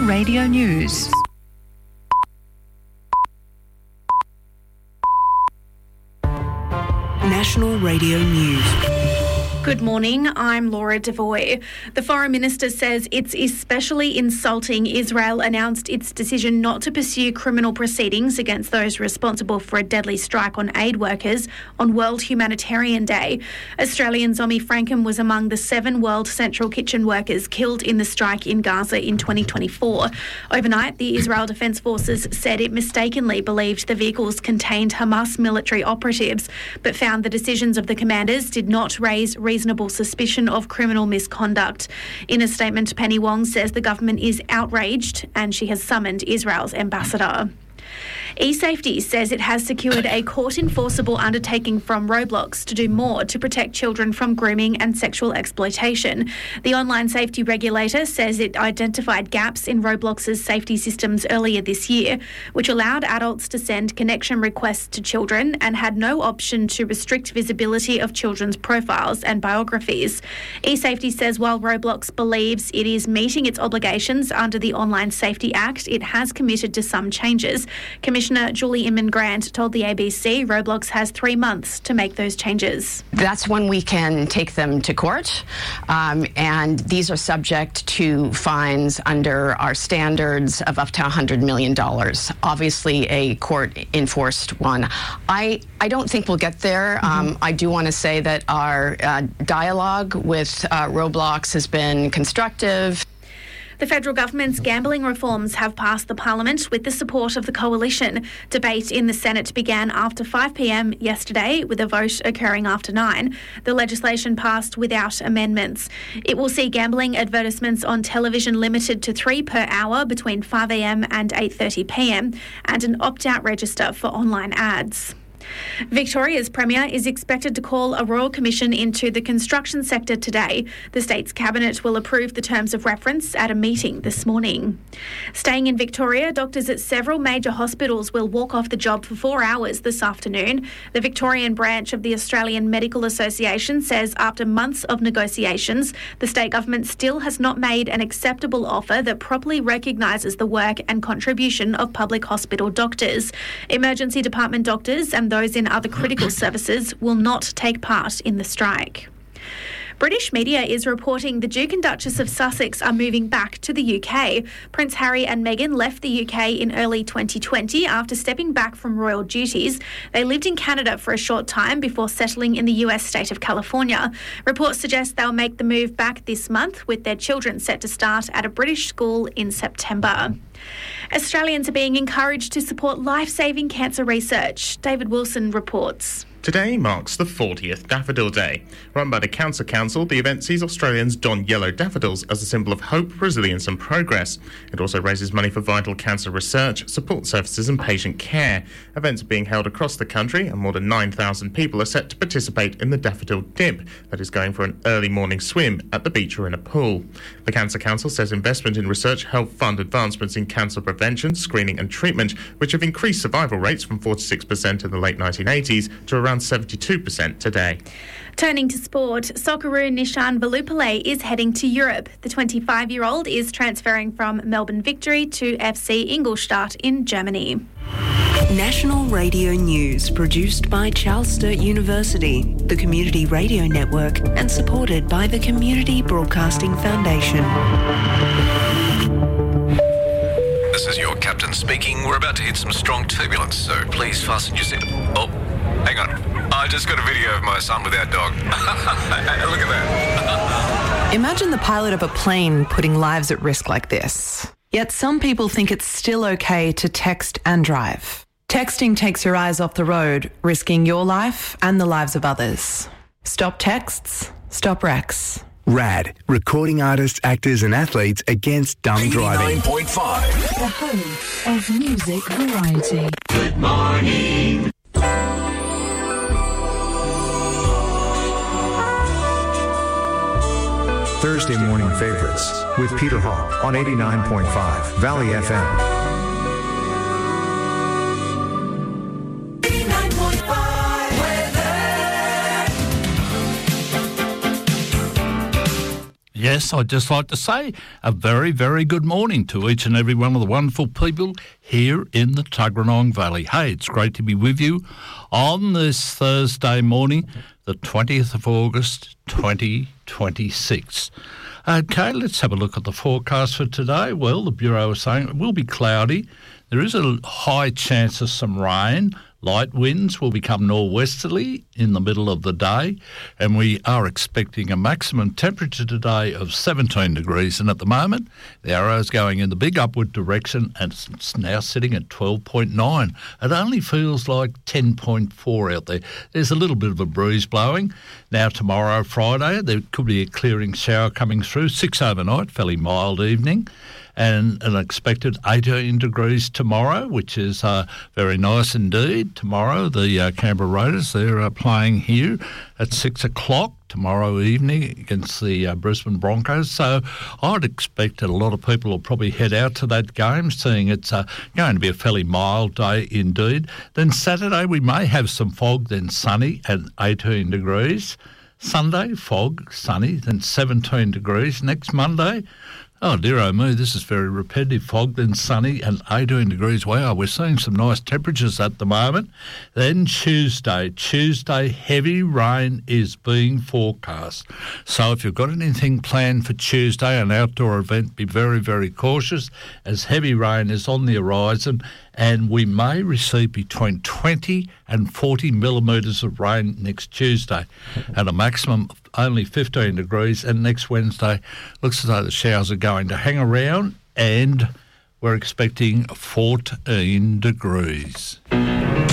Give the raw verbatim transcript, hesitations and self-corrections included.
Radio News. National Radio News. Good morning, I'm Laura Devoy. The Foreign Minister says it's especially insulting Israel announced its decision not to pursue criminal proceedings against those responsible for a deadly strike on aid workers on World Humanitarian Day. Australian Zomi Frankham was among the seven World Central Kitchen workers killed in the strike in Gaza in twenty twenty-four. Overnight, the Israel Defence Forces said it mistakenly believed the vehicles contained Hamas military operatives, but found the decisions of the commanders did not raise reasonable suspicion of criminal misconduct. In a statement, Penny Wong says the government is outraged and she has summoned Israel's ambassador. eSafety says it has secured a court-enforceable undertaking from Roblox to do more to protect children from grooming and sexual exploitation. The online safety regulator says it identified gaps in Roblox's safety systems earlier this year, which allowed adults to send connection requests to children and had no option to restrict visibility of children's profiles and biographies. eSafety says while Roblox believes it is meeting its obligations under the Online Safety Act, it has committed to some changes. Commissioner Julie Inman-Grant told the A B C Roblox has three months to make those changes. That's when we can take them to court, um, and these are subject to fines under our standards of up to one hundred million dollars. Obviously, a court-enforced one. I, I don't think we'll get there. Mm-hmm. Um, I do want to say that our uh, dialogue with uh, Roblox has been constructive. The federal government's gambling reforms have passed the parliament with the support of the coalition. Debate in the Senate began after five p m yesterday, with a vote occurring after nine. The legislation passed without amendments. It will see gambling advertisements on television limited to three per hour between five a m and eight thirty p m and an opt-out register for online ads. Victoria's Premier is expected to call a royal commission into the construction sector today. The state's cabinet will approve the terms of reference at a meeting this morning. Staying in Victoria, doctors at several major hospitals will walk off the job for four hours this afternoon. The Victorian branch of the Australian Medical Association says after months of negotiations, the state government still has not made an acceptable offer that properly recognises the work and contribution of public hospital doctors. Emergency department doctors and those in other critical services will not take part in the strike. British media is reporting the Duke and Duchess of Sussex are moving back to the U K. Prince Harry and Meghan left the U K in early twenty twenty after stepping back from royal duties. They lived in Canada for a short time before settling in the U S state of California. Reports suggest they'll make the move back this month, with their children set to start at a British school in September. Australians are being encouraged to support life-saving cancer research. David Wilson reports. Today marks the fortieth Daffodil Day. Run by the Cancer Council, the event sees Australians don yellow daffodils as a symbol of hope, resilience and progress. It also raises money for vital cancer research, support services and patient care. Events are being held across the country and more than nine thousand people are set to participate in the Daffodil Dip, that is going for an early morning swim at the beach or in a pool. The Cancer Council says investment in research help fund advancements in cancer prevention, screening and treatment, which have increased survival rates from forty-six percent in the late nineteen eighties to around around seventy-two percent today. Turning to sport, Socceroo Nishan Velupillay is heading to Europe. The twenty-five-year-old is transferring from Melbourne Victory to F C Ingolstadt in Germany. National Radio News, produced by Charles Sturt University, the Community Radio Network, and supported by the Community Broadcasting Foundation. This is your captain speaking. We're about to hit some strong turbulence, so please fasten your seat. Oh, hang on. I just got a video of my son with our dog. Hey, look at that. Imagine the pilot of a plane putting lives at risk like this. Yet some people think it's still okay to text and drive. Texting takes your eyes off the road, risking your life and the lives of others. Stop texts, stop wrecks. RAD, recording artists, actors and athletes against dumb driving. eighty-nine point five. The home of music variety. Good morning. Thursday morning favorites with Peter Hall on eighty-nine point five Valley F M. Yes, yes, I'd just like to say a very, very good morning to each and every one of the wonderful people here in the Tuggeranong Valley. Hey, it's great to be with you on this Thursday morning, the twentieth of August, twenty twenty-six. Okay, let's have a look at the forecast for today. Well, the Bureau is saying it will be cloudy. There is a high chance of some rain. Light winds will become northwesterly in the middle of the day, and we are expecting a maximum temperature today of seventeen degrees. And at the moment, the arrow's going in the big upward direction, and it's now sitting at twelve point nine. It only feels like ten point four out there. There's a little bit of a breeze blowing. Now tomorrow, Friday, there could be a clearing shower coming through. Six overnight, fairly mild evening. And an expected eighteen degrees tomorrow, which is uh, very nice indeed. Tomorrow, the uh, Canberra Raiders, they're uh, playing here at six o'clock tomorrow evening against the uh, Brisbane Broncos. So I'd expect that a lot of people will probably head out to that game, seeing it's uh, going to be a fairly mild day indeed. Then Saturday, we may have some fog, then sunny at eighteen degrees. Sunday, fog, sunny, then seventeen degrees. Next Monday, oh, dear oh me, this is very repetitive. Fog, then sunny and eighteen degrees. Wow, we're seeing some nice temperatures at the moment. Then Tuesday. Tuesday, heavy rain is being forecast. So if you've got anything planned for Tuesday, an outdoor event, be very, very cautious, as heavy rain is on the horizon, and we may receive between twenty and forty millimetres of rain next Tuesday at a maximum of only fifteen degrees. And next Wednesday, looks as though the showers are going to hang around, and we're expecting fourteen degrees.